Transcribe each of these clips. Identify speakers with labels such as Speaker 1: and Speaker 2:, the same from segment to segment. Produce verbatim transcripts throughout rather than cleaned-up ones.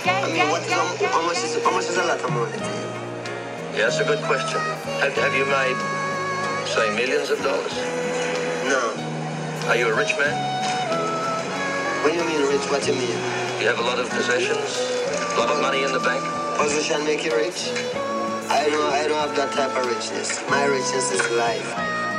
Speaker 1: I mean, what is, how, much is, how much is a lot of money to you?
Speaker 2: Yeah, that's a good question. Have, have you made, say, millions of dollars?
Speaker 1: No.
Speaker 2: Are you a rich man?
Speaker 1: When you mean rich, what you mean?
Speaker 2: You have a lot of possessions, a lot of money in the bank?
Speaker 1: Position make you rich? I don't, I don't have that type of richness. My richness is life.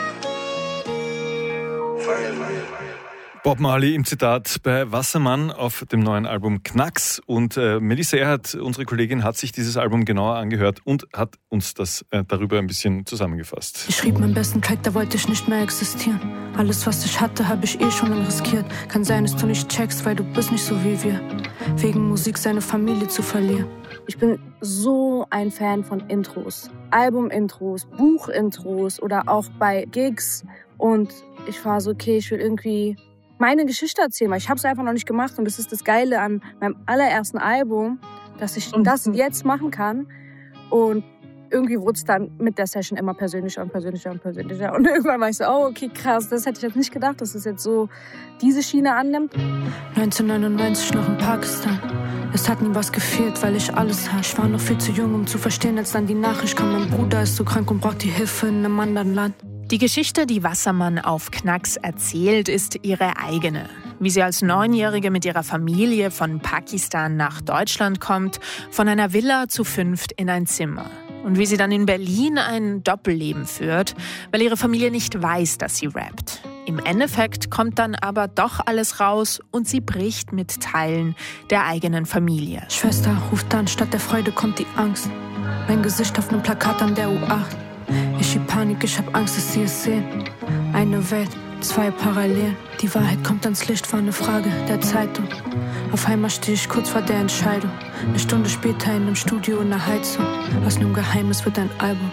Speaker 1: Forever.
Speaker 3: Bob Marley im Zitat bei Wassermann auf dem neuen Album Knacks. Und äh, Melissa Erhardt, unsere Kollegin, hat sich dieses Album genauer angehört und hat uns das äh, darüber ein bisschen zusammengefasst.
Speaker 4: Ich schrieb meinen besten Track, da wollte ich nicht mehr existieren. Alles, was ich hatte, habe ich eh schon lang riskiert. Kann sein, dass du nicht checkst, weil du bist nicht so wie wir. Wegen Musik seine Familie zu verlieren. Ich bin so ein Fan von Intros. Album-Intros, Buch-Intros oder auch bei Gigs. Und ich war so, okay, ich will irgendwie meine Geschichte erzählen, weil ich habe es einfach noch nicht gemacht. Und das ist das Geile an meinem allerersten Album, dass ich das jetzt machen kann. Und irgendwie wurde es dann mit der Session immer persönlicher und persönlicher und persönlicher. Und irgendwann war ich so, oh, okay, krass, das hätte ich jetzt nicht gedacht, dass es jetzt so diese Schiene annimmt. neunzehnhundertneunundneunzig noch in Pakistan. Es hat nie was gefehlt, weil ich alles hatte. Ich war noch viel zu jung, um zu verstehen, als dann die Nachricht kam, mein Bruder ist so krank und braucht die Hilfe in einem anderen Land.
Speaker 5: Die Geschichte, die Wassermann auf Knacks erzählt, ist ihre eigene. Wie sie als Neunjährige mit ihrer Familie von Pakistan nach Deutschland kommt, von einer Villa zu fünft in ein Zimmer. Und wie sie dann in Berlin ein Doppelleben führt, weil ihre Familie nicht weiß, dass sie rappt. Im Endeffekt kommt dann aber doch alles raus und sie bricht mit Teilen der eigenen Familie.
Speaker 4: Schwester ruft an, statt der Freude kommt die Angst. Mein Gesicht auf einem Plakat an der U acht. Ich schieb Panik, ich hab Angst, dass sie es sehen. Eine Welt, zwei Parallelen. Die Wahrheit kommt ans Licht, war eine Frage der Zeitung. Auf einmal stehe ich kurz vor der Entscheidung. Eine Stunde später in einem Studio in der Heizung. Aus einem Geheimnis wird ein Album.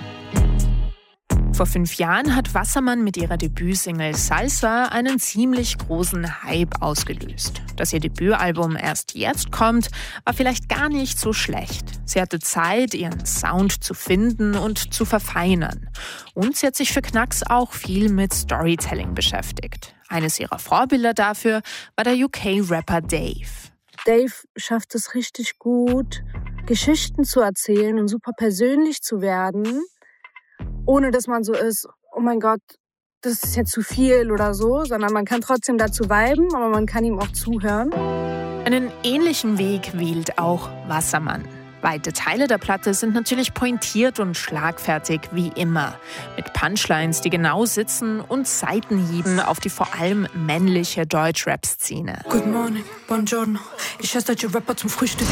Speaker 5: Vor fünf Jahren hat Wassermann mit ihrer Debütsingle Salsa einen ziemlich großen Hype ausgelöst. Dass ihr Debütalbum erst jetzt kommt, war vielleicht gar nicht so schlecht. Sie hatte Zeit, ihren Sound zu finden und zu verfeinern. Und sie hat sich für Knacks auch viel mit Storytelling beschäftigt. Eines ihrer Vorbilder dafür war der U K-Rapper Dave.
Speaker 4: Dave schafft es richtig gut, Geschichten zu erzählen und super persönlich zu werden, ohne dass man so ist, oh mein Gott, das ist jetzt zu viel oder so, sondern man kann trotzdem dazu viben, aber man kann ihm auch zuhören.
Speaker 5: Einen ähnlichen Weg wählt auch Wassermann. Weite Teile der Platte sind natürlich pointiert und schlagfertig wie immer. Mit Punchlines, die genau sitzen und Seitenhieben auf die vor allem männliche Deutschrap-Szene.
Speaker 4: Good morning, buongiorno. Ich esse deutsche Rapper zum Frühstück.